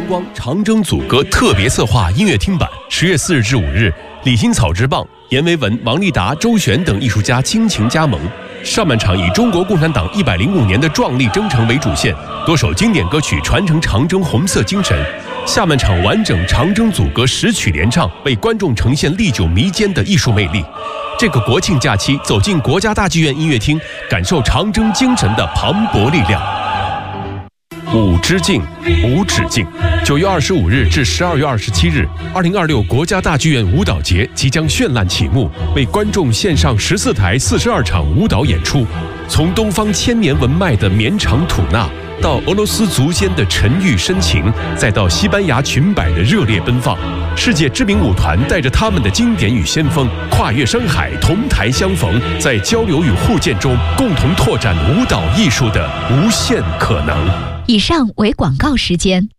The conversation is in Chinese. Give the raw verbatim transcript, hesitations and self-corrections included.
光长征组歌特别策划音乐厅版，十月四日至五日，李欣草之棒、阎维文、王立达、周璇等艺术家倾情加盟。上半场以中国共产党一百零五年的壮丽征程为主线，多首经典歌曲传承长征红色精神。下半场完整长征组歌十曲联唱，为观众呈现历久弥坚的艺术魅力。这个国庆假期，走进国家大剧院音乐厅，感受长征精神的磅礴力量。舞之境，无止境。九月二十五日至十二月二十七日，二零二六国家大剧院舞蹈节即将绚烂启幕，为观众献上十四台四十二场舞蹈演出。从东方千年文脉的绵长吐纳，到俄罗斯足尖的沉郁深情，再到西班牙裙摆的热烈奔放，世界知名舞团带着他们的经典与先锋，跨越山海，同台相逢，在交流与互鉴中，共同拓展舞蹈艺术的无限可能。 以上为广告时间。